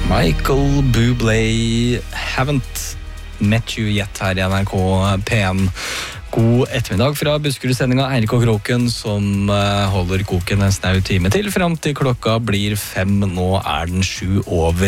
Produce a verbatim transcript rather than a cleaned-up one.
Michael Bublé, Haven't Met You Yet her i N R K P en. God ettermiddag fra Buskerud-sendinga Eirik og Kroken, som holder koken en snau time til, frem til klokka blir fem. Nå er den sju over